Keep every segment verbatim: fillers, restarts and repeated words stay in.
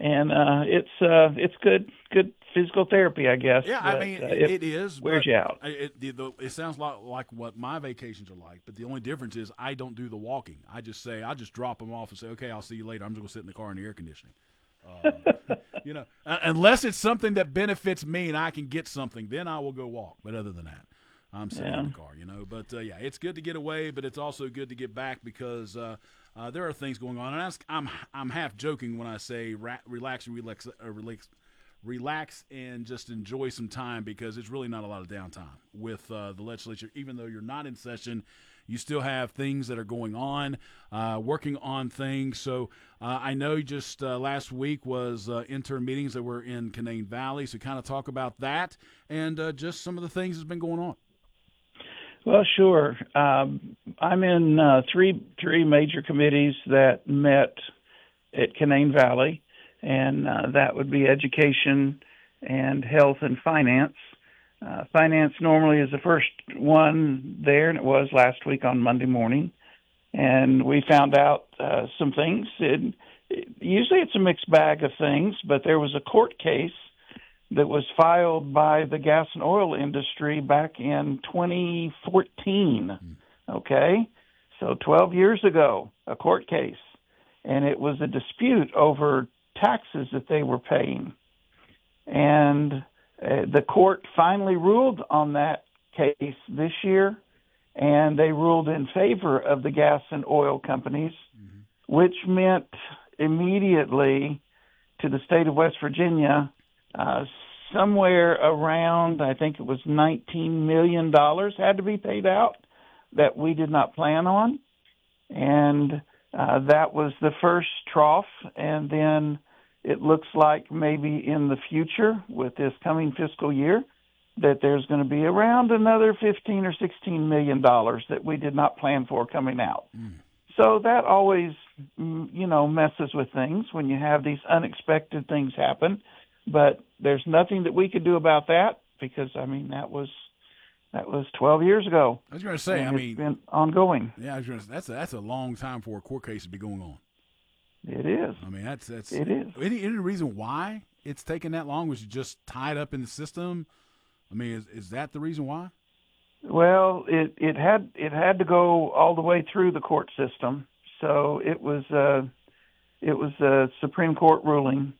and uh, it's uh, it's good good physical therapy, I guess. Yeah, I mean, uh, it, it, it is. wears But you out. it, it, the, it sounds like, like what my vacations are like, but the only difference is I don't do the walking. I just say, I just drop them off and say, okay, I'll see you later. I'm just going to sit in the car in the air conditioning. Um, you know, uh, unless it's something that benefits me and I can get something, then I will go walk. But other than that, I'm sitting Yeah. in the car, you know. But, uh, yeah, it's good to get away, but it's also good to get back because uh, uh, there are things going on. And I, I'm I'm half joking when I say ra- relax and relax, uh, relax, relax and just enjoy some time because it's really not a lot of downtime with uh, the legislature. Even though you're not in session, you still have things that are going on, uh, working on things. So uh, I know just uh, last week was uh, intern meetings that were in Canaan Valley. So kind of talk about that and uh, just some of the things that's been going on. Well, sure. Um, I'm in uh, three three major committees that met at Canaan Valley, and uh, that would be education and health and finance. Uh, finance normally is the first one there, and it was last week on Monday morning. And we found out uh, some things. It, it, usually it's a mixed bag of things, but there was a court case that was filed by the gas and oil industry back in twenty fourteen, okay? So twelve years ago, a court case. And it was a dispute over taxes that they were paying. And uh, the court finally ruled on that case this year, and they ruled in favor of the gas and oil companies, mm-hmm. which meant immediately to the state of West Virginia uh, somewhere around, I think it was nineteen million dollars had to be paid out that we did not plan on. And uh, that was the first trough. And then it looks like maybe in the future with this coming fiscal year that there's going to be around another fifteen or sixteen million dollars that we did not plan for coming out. Mm. So that always, you know, messes with things when you have these unexpected things happen. But there's nothing that we could do about that because, I mean, that was that was twelve years ago. I was going to say, and I it's mean, been ongoing. Yeah, I was going to say, that's a, that's a long time for a court case to be going on. It is. I mean, that's that's it is. Any any reason why it's taken that long? Was it just tied up in the system? I mean, is is that the reason why? Well, it it had it had to go all the way through the court system. So it was uh, it was a Supreme Court ruling.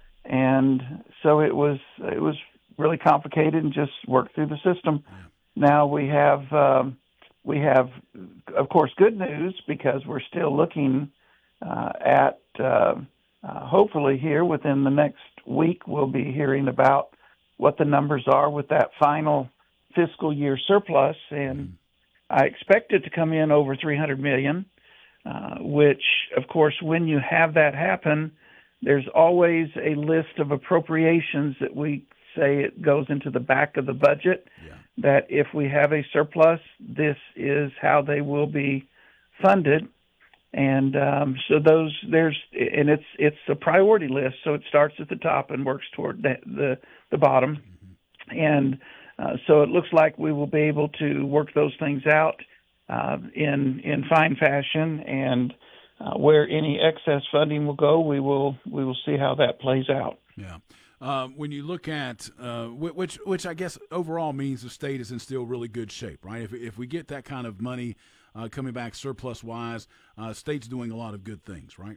And so it was it was really complicated and just worked through the system. Yeah. Now we have um, we have of course good news because we're still looking uh, at uh, uh, hopefully here within the next week we'll be hearing about what the numbers are with that final fiscal year surplus, and mm-hmm. I expect it to come in over three hundred million dollars, uh, which of course when you have that happen, there's always a list of appropriations that we say it goes into the back of the budget, yeah. that if we have a surplus, this is how they will be funded. And um, so those, there's, and it's it's a priority list, so it starts at the top and works toward the, the, the bottom. Mm-hmm. And uh, so it looks like we will be able to work those things out uh, in in fine fashion, and Uh, where any excess funding will go, we will we will see how that plays out. Yeah. Uh, when you look at uh, which which I guess overall means the state is in still really good shape, right? If if we get that kind of money uh, coming back surplus wise, uh, state's doing a lot of good things, right?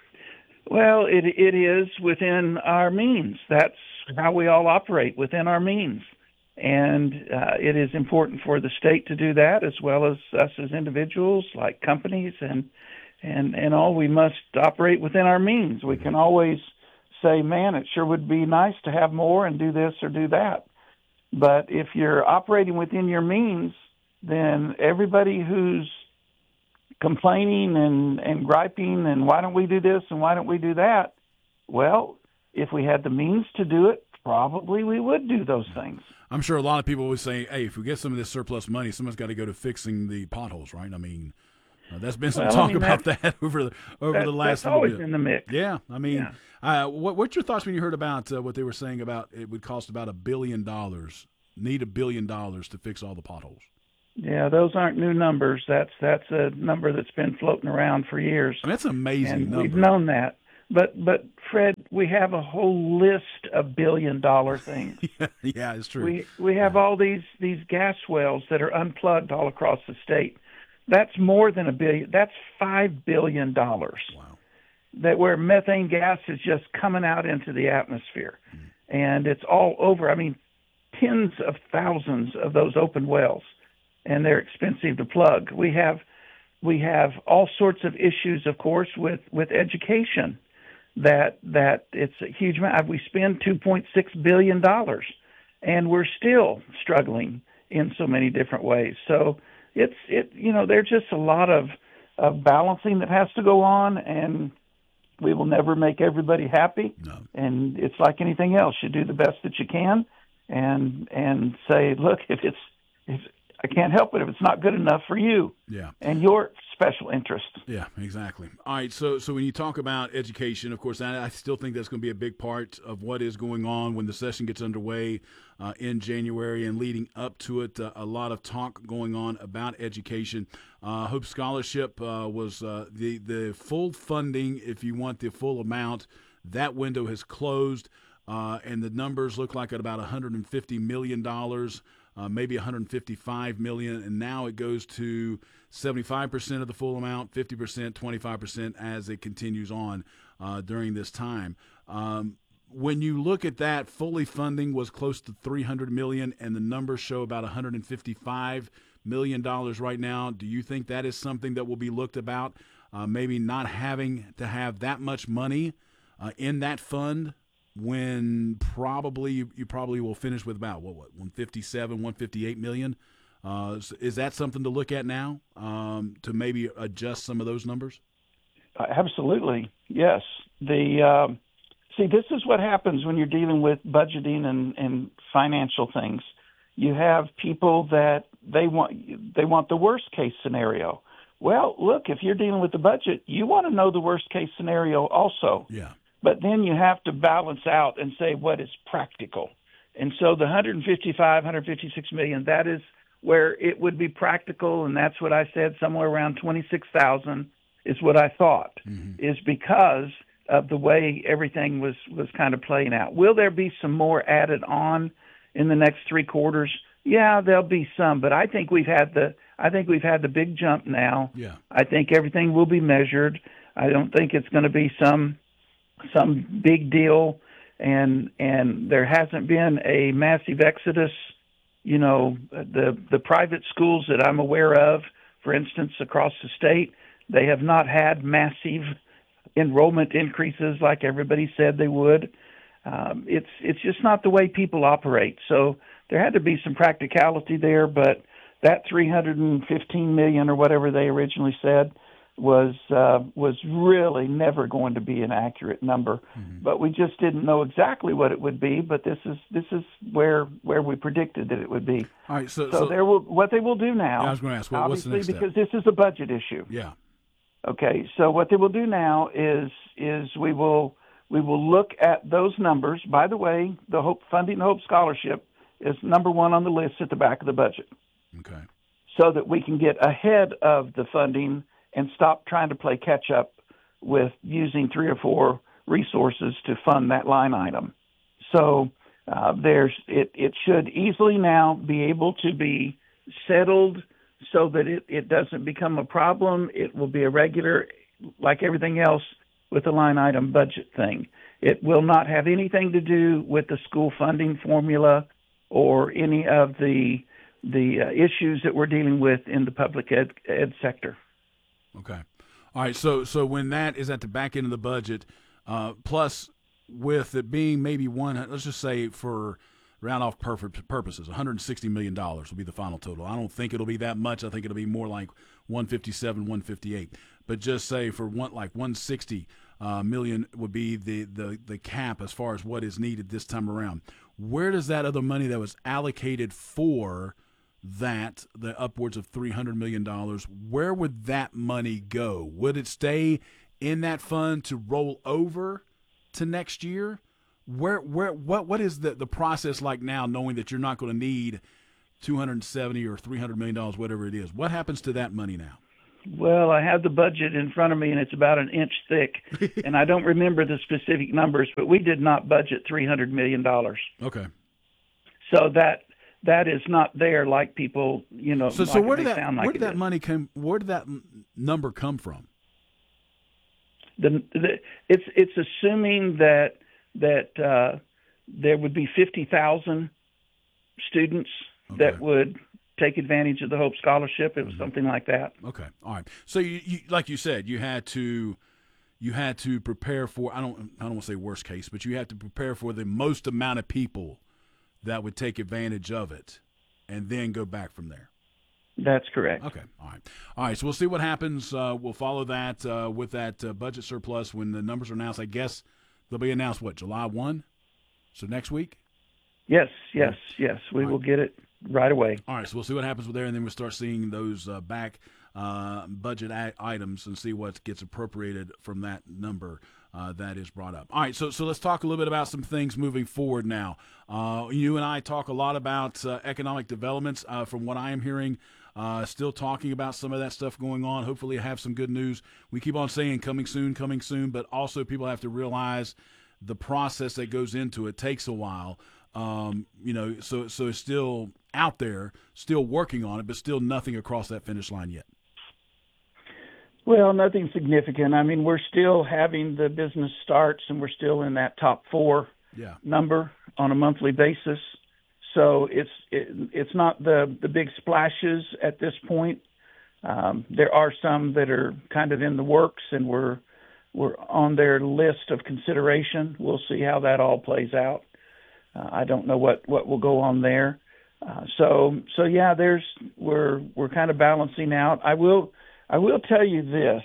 Well, it it is within our means. That's how we all operate, within our means. And uh, it is important for the state to do that, as well as us as individuals, like companies and And and all. We must operate within our means. We can always say, man, it sure would be nice to have more and do this or do that. But if you're operating within your means, then everybody who's complaining and, and griping and why don't we do this and why don't we do that, well, if we had the means to do it, probably we would do those things. I'm sure a lot of people would say, hey, if we get some of this surplus money, someone's got to go to fixing the potholes, right? I mean, Uh, there's been some well, talk I mean, about that over the over that, the last that's always bit. in the mix. Yeah, I mean, yeah. Uh, what, what's your thoughts when you heard about uh, what they were saying about it would cost about a billion dollars, need a billion dollars to fix all the potholes? Yeah, those aren't new numbers. That's that's a number that's been floating around for years. I mean, that's an amazing and number. We've known that. But but Fred, we have a whole list of billion dollar things. yeah, yeah, it's true. We we have all these these gas wells that are unplugged all across the state. That's more than a billion. That's five billion dollars. Wow. That where methane gas is just coming out into the atmosphere, mm. and it's all over. I mean, tens of thousands of those open wells, and they're expensive to plug. We have we have all sorts of issues, of course, with, with education. That that it's a huge amount. We spend two point six billion dollars, and we're still struggling in so many different ways. So it's it you know there's just a lot of, of balancing that has to go on, and we will never make everybody happy. No. And it's like anything else. You do the best that you can, and and say, look, if it's if I can't help it if it's not good enough for you. Yeah. And your special interest. Yeah, exactly. All right, so so when you talk about education, of course, I, I still think that's going to be a big part of what is going on when the session gets underway uh, in January and leading up to it. Uh, a lot of talk going on about education. Uh, Hope Scholarship uh, was uh, the, the full funding, if you want the full amount, that window has closed, uh, and the numbers look like at about one hundred fifty million dollars. Uh, maybe one hundred fifty-five million dollars, and now it goes to seventy-five percent of the full amount, fifty percent, twenty-five percent as it continues on uh, during this time. Um, when you look at that, fully funding was close to three hundred million dollars, and the numbers show about one hundred fifty-five million dollars right now. Do you think that is something that will be looked about, uh, maybe not having to have that much money uh, in that fund? When probably you, you probably will finish with about what what one fifty-seven, one fifty-eight million. Uh, is that something to look at now um, to maybe adjust some of those numbers? Uh, absolutely, yes. The um, see, this is what happens when you're dealing with budgeting and, and financial things. You have people that they want they want the worst case scenario. Well, look, if you're dealing with the budget, you want to know the worst case scenario also. Yeah. But then you have to balance out and say what is practical. And so the one hundred fifty-five, one hundred fifty-six million, that is where it would be practical. And that's what I said, somewhere around twenty-six thousand is what I thought, mm-hmm. is because of the way everything was, was kind of playing out. Will there be some more added on in the next three quarters? Yeah, there'll be some, but I think we've had the, I think we've had the big jump now. Yeah. I think everything will be measured. I don't think it's going to be some, some big deal, and and there hasn't been a massive exodus. You know, the the private schools that I'm aware of, for instance, across the state, they have not had massive enrollment increases like everybody said they would. Um, it's it's just not the way people operate. So there had to be some practicality there, but that three hundred fifteen million or whatever they originally said was uh, was really never going to be an accurate number, mm-hmm. but we just didn't know exactly what it would be. But this is this is where where we predicted that it would be. All right, so, so, so there will what they will do now. Yeah, I was going to ask, what, what's the next because step? this is a budget issue. Yeah. Okay, so what they will do now is is we will we will look at those numbers. By the way, the Hope Funding Hope Scholarship is number one on the list at the back of the budget. Okay. So that we can get ahead of the funding and stop trying to play catch up with using three or four resources to fund that line item. So uh, there's it, it should easily now be able to be settled so that it, it doesn't become a problem. It will be a regular, like everything else with the line item budget thing. It will not have anything to do with the school funding formula or any of the the uh, issues that we're dealing with in the public ed, ed sector. Okay. All right. So so when that is at the back end of the budget, uh, plus with it being maybe one, let's just say for round off perfect purposes, one hundred sixty million dollars will be the final total. I don't think it'll be that much. I think it'll be more like one fifty-seven, one fifty-eight. But just say for one like one hundred sixty uh, million would be the, the, the cap as far as what is needed this time around. Where does that other money that was allocated for that, the upwards of three hundred million dollars, where would that money go? Would it stay in that fund to roll over to next year? Where, where, what, what is the, the process like now, knowing that you're not going to need two hundred seventy or three hundred million dollars, whatever it is? What happens to that money now? Well, I have the budget in front of me, and it's about an inch thick, and I don't remember the specific numbers, but we did not budget three hundred million dollars. Okay. So that that is not there like people, you know, So, like so where it did may that sound like where did it that is. money come? Where did that n- number come from? The, the, it's it's assuming that that uh, there would be fifty thousand students Okay. that would take advantage of the Hope Scholarship. It was Mhm. something like that. Okay. All right. So you, you like you said, you had to you had to prepare for I don't I don't want to say worst case, but you had to prepare for the most amount of people that would take advantage of it and then go back from there. That's correct. Okay. All right. All right. So we'll see what happens. Uh, we'll follow that uh, with that uh, budget surplus when the numbers are announced. I guess they'll be announced, what, July first? So next week? Yes, yes, yes. We All will right. get it right away. All right. So we'll see what happens with there, and then we'll start seeing those uh, back uh, budget a- items and see what gets appropriated from that number uh, that is brought up. All right. So, so let's talk a little bit about some things moving forward now. Uh, you and I talk a lot about uh, economic developments. Uh, from what I am hearing, Uh, still talking about some of that stuff going on. Hopefully, I have some good news. We keep on saying coming soon, coming soon, but also people have to realize the process that goes into it takes a while. Um, you know, so so it's still out there, still working on it, but still nothing across that finish line yet. Well, nothing significant. I mean, we're still having the business starts, and we're still in that top four Yeah. number on a monthly basis. So it's it, it's not the, the big splashes at this point. Um, there are some that are kind of in the works, and we're we're on their list of consideration. We'll see how that all plays out. Uh, I don't know what, what will go on there. Uh, so so yeah, there's we're we're kind of balancing out. I will I will tell you this,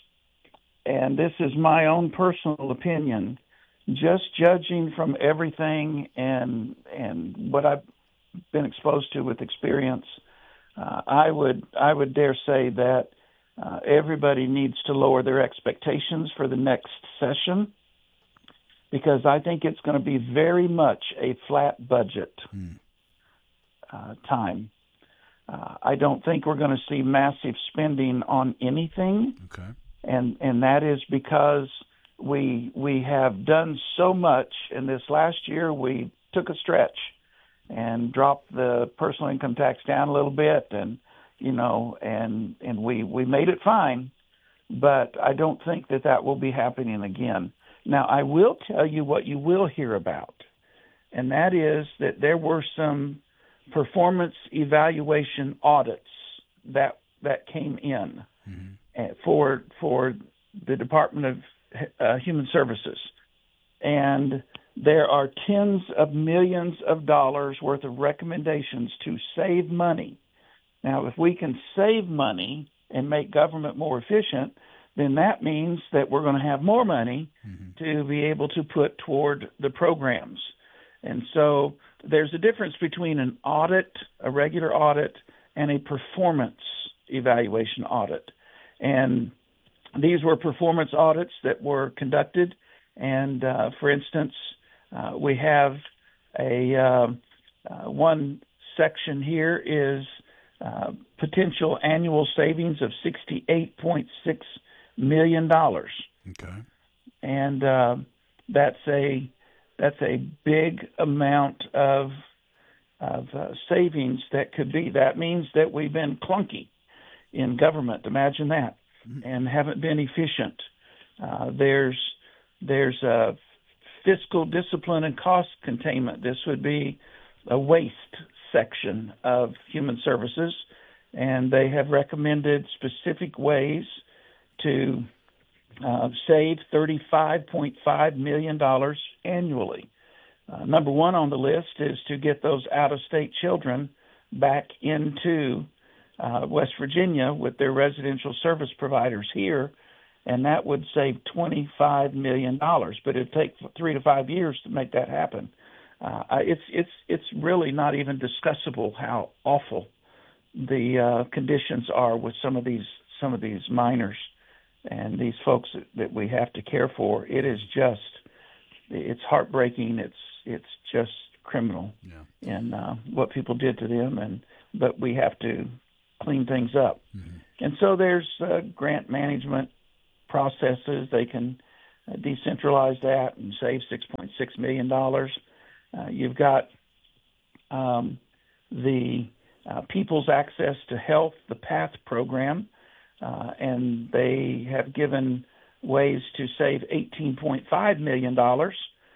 and this is my own personal opinion. Just judging from everything and and what I've been exposed to with experience, uh, I would I would dare say that uh, everybody needs to lower their expectations for the next session, because I think it's going to be very much a flat budget Hmm. uh, time. Uh, I don't think we're going to see massive spending on anything, Okay. and and that is because we we have done so much. In this last year, we took a stretch and dropped the personal income tax down a little bit, and you know, and and we we made it fine. But I don't think that that will be happening again. Now, I will tell you what you will hear about, and that is that there were some performance evaluation audits that that came in Mm-hmm. for for the Department of uh, Human Services, and there are tens of millions of dollars worth of recommendations to save money. Now, if we can save money and make government more efficient, then that means that we're going to have more money Mm-hmm. to be able to put toward the programs. And so there's a difference between an audit, a regular audit, and a performance evaluation audit. And these were performance audits that were conducted. And uh, for instance, uh, we have a uh, uh, one section here is uh, potential annual savings of sixty-eight point six million dollars. Okay. And uh, that's a that's a big amount of of uh, savings that could be. That means that we've been clunky in government. Imagine that, Mm-hmm. and haven't been efficient. Uh, there's there's a fiscal discipline and cost containment. This would be a waste section of Human Services, and they have recommended specific ways to uh, save thirty-five point five million dollars annually. Uh, number one on the list is to get those out-of-state children back into uh, West Virginia with their residential service providers here, and that would save twenty-five million dollars. But it'd take three to five years to make that happen. Uh, it's it's it's really not even discussable how awful the uh, conditions are with some of these some of these minors and these folks that, that we have to care for. It is just it's heartbreaking. It's it's just criminal Yeah. in uh, what people did to them, and but we have to clean things up. Mm-hmm. and so there's uh, grant management processes. They can uh, decentralize that and save six point six million dollars. Uh, you've got um, the uh, People's Access to Health, the PATH program, uh, and they have given ways to save eighteen point five million dollars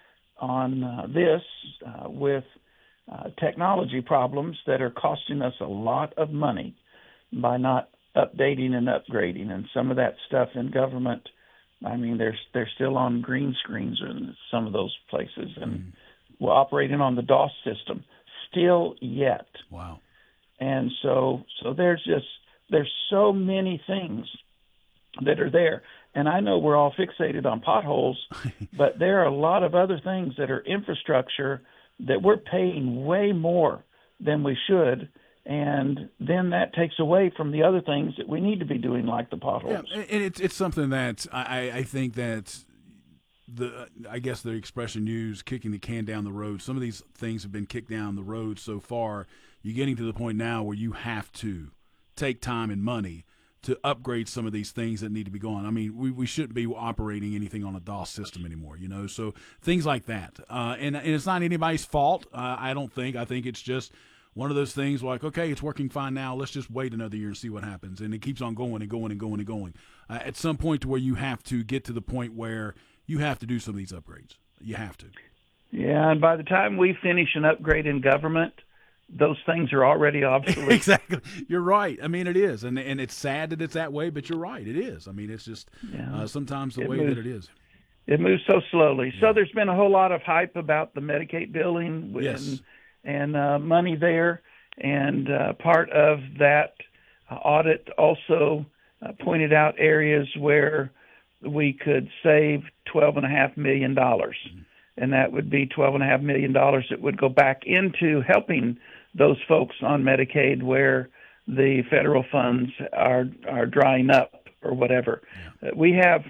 on uh, this uh, with uh, technology problems that are costing us a lot of money by not updating and upgrading. And some of that stuff in government, I mean, they're, they're still on green screens in some of those places, and mm. we're operating on the DOS system still yet. Wow. And so, so there's just, there's so many things that are there. And I know we're all fixated on potholes, but there are a lot of other things that are infrastructure that we're paying way more than we should. And then that takes away from the other things that we need to be doing, like the potholes. Yeah, and it's it's something that I, I think that the I guess the expression used, kicking the can down the road. Some of these things have been kicked down the road so far. You're getting to the point now where you have to take time and money to upgrade some of these things that need to be going. I mean, we, we shouldn't be operating anything on a DOS system anymore, you know, so things like that. Uh, and, and it's not anybody's fault, uh, I don't think. I think it's just one of those things like, okay, it's working fine now. Let's just wait another year and see what happens. And it keeps on going and going and going and going. Uh, at some point to where you have to get to the point where you have to do some of these upgrades. You have to. Yeah, and by the time we finish an upgrade in government, those things are already obsolete. Exactly. You're right. I mean, it is. And and it's sad that it's that way, but you're right. It is. I mean, it's just yeah. uh, sometimes the it way moves, that it is. It moves so slowly. Yeah. So there's been a whole lot of hype about the Medicaid billing yes. and, and uh, money there. And uh, part of that uh, audit also uh, pointed out areas where we could save twelve point five million dollars. Mm-hmm. And that would be twelve point five million dollars that would go back into helping those folks on Medicaid where the federal funds are are drying up or whatever. Yeah. Uh, we have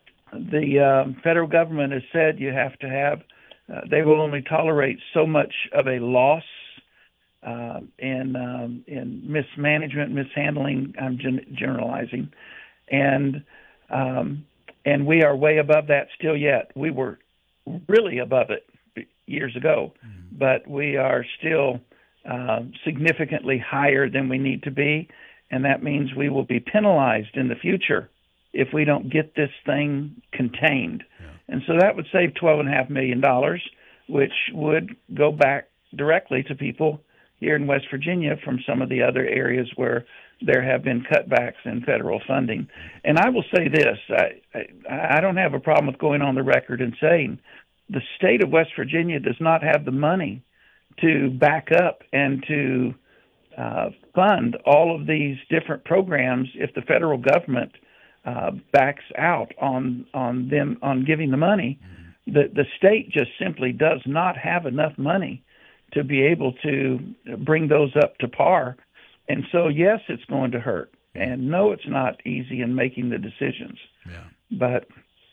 the um, federal government has said you have to have, uh, they will only tolerate so much of a loss uh, in, um, in mismanagement, mishandling, I'm gen- generalizing, and um, and we are way above that still yet. We were really above it years ago, mm-hmm. but we are still Uh, significantly higher than we need to be, and that means we will be penalized in the future if we don't get this thing contained. Yeah. And so that would save twelve point five million dollars, which would go back directly to people here in West Virginia from some of the other areas where there have been cutbacks in federal funding. And I will say this, I, I, I don't have a problem with going on the record and saying the state of West Virginia does not have the money to back up and to uh, fund all of these different programs if the federal government uh, backs out on on them on giving the money. Mm-hmm. The the state just simply does not have enough money to be able to bring those up to par. And so, yes, it's going to hurt. And no, it's not easy in making the decisions. Yeah. But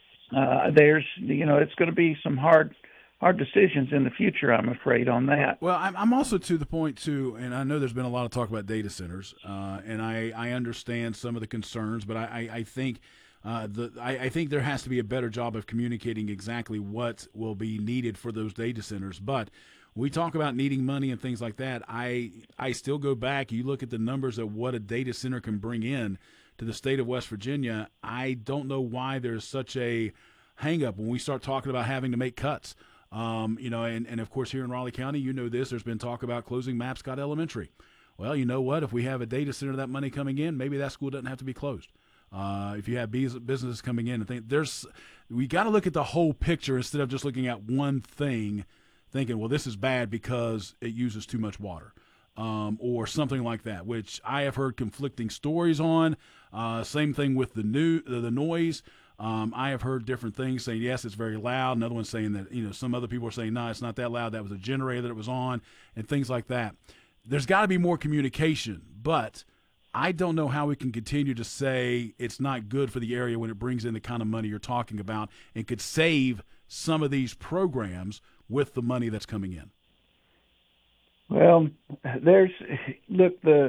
uh, there's, you know, it's going to be some hard hard decisions in the future, I'm afraid, on that. Well, I'm, I'm also to the point, too, and I know there's been a lot of talk about data centers, uh, and I, I understand some of the concerns, but I, I, I think uh, the I, I think there has to be a better job of communicating exactly what will be needed for those data centers. But we talk about needing money and things like that. I I still go back. You look at the numbers of what a data center can bring in to the state of West Virginia. I don't know why there's such a hang-up when we start talking about having to make cuts. Um, you know, and, and of course here in Raleigh County, you know this, there's been talk about closing Mapscott Elementary. Well, you know what? If we have a data center, that money coming in, maybe that school doesn't have to be closed. Uh, if you have businesses coming in and think there's, we got to look at the whole picture instead of just looking at one thing, thinking, well, this is bad because it uses too much water, um, or something like that, which I have heard conflicting stories on. Uh, same thing with the new, the, the noise. Um, I have heard different things saying, yes, it's very loud. Another one saying that, you know, some other people are saying, no, it's not that loud. That was a generator that it was on and things like that. There's got to be more communication, but I don't know how we can continue to say it's not good for the area when it brings in the kind of money you're talking about and could save some of these programs with the money that's coming in. Well, there's, look, the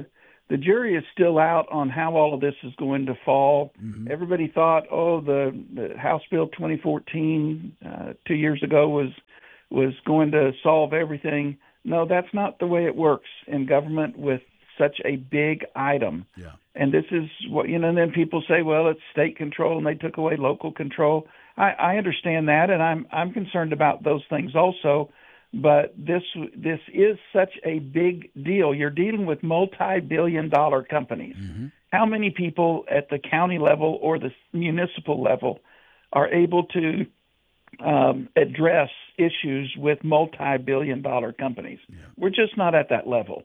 the jury is still out on how all of this is going to fall. Mm-hmm. Everybody thought, oh, the, the House Bill twenty fourteen uh, two years ago was was going to solve everything. No, that's not the way it works in government with such a big item. Yeah. And this is what, you know, and then people say, well, it's state control and they took away local control. I, I understand that, and I'm I'm concerned about those things also. But this this is such a big deal. You're dealing with multi-billion dollar companies. Mm-hmm. How many people at the county level or the municipal level are able to um, address issues with multi-billion dollar companies? Yeah. We're just not at that level.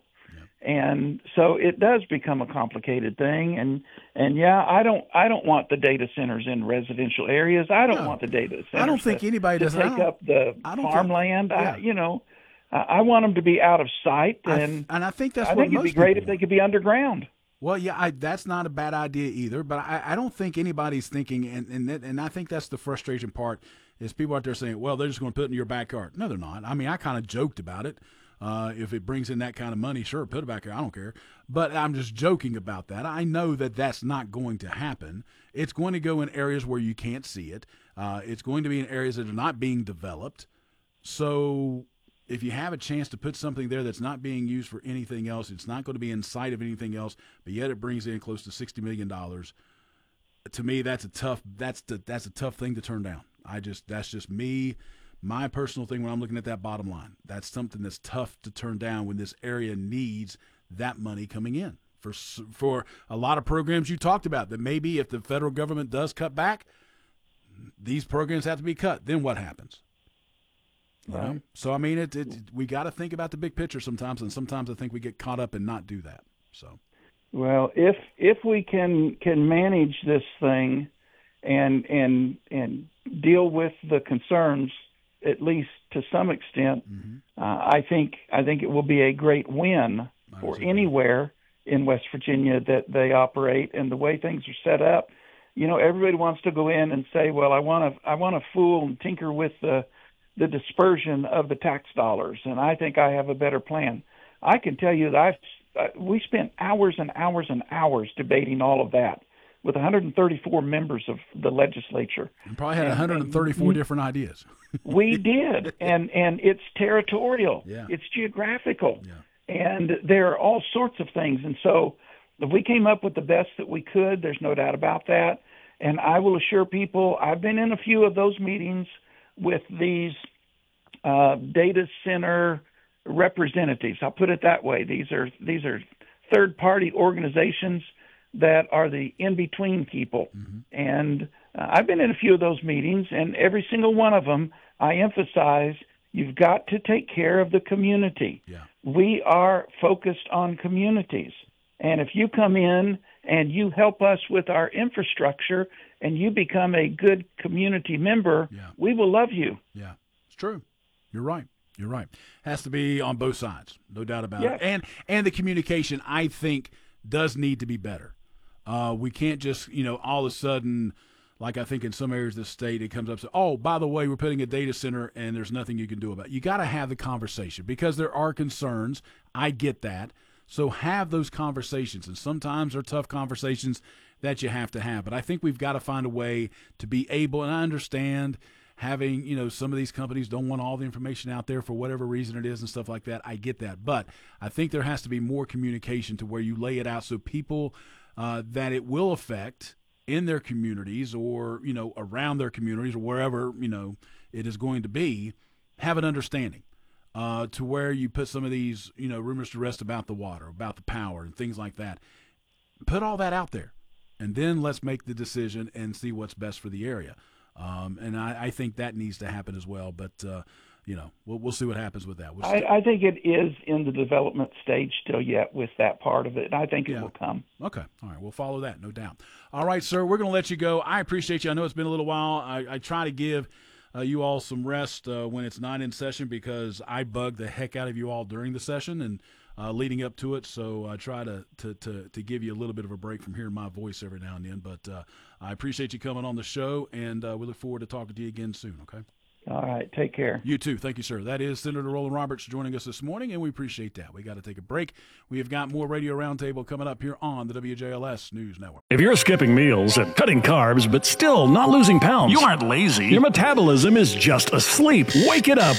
And so it does become a complicated thing. And, and yeah, I don't I don't want the data centers in residential areas. I don't no, want the data centers I don't think to, anybody to does take up the farmland. Think, yeah. I, you know, I want them to be out of sight. And I, and I think that's I what think it'd be great if they could be underground. Well, yeah, I, that's not a bad idea either. But I, I don't think anybody's thinking, and and and I think that's the frustration part, is people out there saying, well, they're just going to put it in your backyard. No, they're not. I mean, I kind of joked about it. Uh, if it brings in that kind of money, sure, put it back there. I don't care. But I'm just joking about that. I know that that's not going to happen. It's going to go in areas where you can't see it. Uh, it's going to be in areas that are not being developed. So if you have a chance to put something there that's not being used for anything else, it's not going to be in sight of anything else, but yet it brings in close to sixty million dollars. To me, that's a tough. That's the, that's a tough thing to turn down. I just that's just me. My personal thing when I'm looking at that bottom line, that's something that's tough to turn down when this area needs that money coming in for for a lot of programs you talked about that maybe if the federal government does cut back, these programs have to be cut. Then what happens? You right. know? So, I mean, it, it, we got to think about the big picture sometimes, and sometimes I think we get caught up and not do that. So, well, if if we can can manage this thing and and and deal with the concerns, at least to some extent, mm-hmm. uh, I think I think it will be a great win for anywhere in West Virginia that they operate. And the way things are set up, you know, everybody wants to go in and say, well, I want to I want to fool and tinker with the the dispersion of the tax dollars, and I think I have a better plan. I can tell you that I've uh, we spent hours and hours and hours debating all of that with one hundred thirty-four members of the legislature. You probably had and, one hundred thirty-four and, different ideas. We did, and and it's territorial. Yeah. It's geographical. Yeah. And there are all sorts of things. And so we came up with the best that we could. There's no doubt about that. And I will assure people, I've been in a few of those meetings with these uh, data center representatives. I'll put it that way. These are these are third-party organizations that are the in-between people. Mm-hmm. And uh, I've been in a few of those meetings, and every single one of them, I emphasize, you've got to take care of the community. Yeah. We are focused on communities. And if you come in and you help us with our infrastructure and you become a good community member, yeah. we will love you. Yeah, it's true. You're right. You're right. Has to be on both sides, no doubt about yes. it. And and the communication, I think, does need to be better. Uh, we can't just, you know, all of a sudden, like I think in some areas of the state, it comes up and says, oh, by the way, we're putting a data center and there's nothing you can do about it. You got to have the conversation because there are concerns. I get that. So have those conversations. And sometimes they're tough conversations that you have to have. But I think we've got to find a way to be able, and I understand having, you know, some of these companies don't want all the information out there for whatever reason it is and stuff like that. I get that. But I think there has to be more communication to where you lay it out so people uh, that it will affect in their communities or, you know, around their communities or wherever, you know, it is going to be, have an understanding uh, to where you put some of these, you know, rumors to rest about the water, about the power and things like that. Put all that out there, and then let's make the decision and see what's best for the area. Um, and I, I think that needs to happen as well. But, uh, you know, we'll, we'll see what happens with that. We'll I, I think it is in the development stage still yet with that part of it. I think it yeah. will come. Okay. All right. We'll follow that, no doubt. All right, sir, we're going to let you go. I appreciate you. I know it's been a little while. I, I try to give uh, you all some rest uh, when it's not in session because I bug the heck out of you all during the session and uh, leading up to it. So I try to, to, to, to give you a little bit of a break from hearing my voice every now and then. But uh, I appreciate you coming on the show, and uh, we look forward to talking to you again soon, okay? All right. Take care. You too. Thank you, sir. That is Senator Roland Roberts joining us this morning, and we appreciate that. We got to take a break. We have got more Radio Roundtable coming up here on the W J L S News Network. If you're skipping meals and cutting carbs but still not losing pounds, you aren't lazy. Your metabolism is just asleep. Wake it up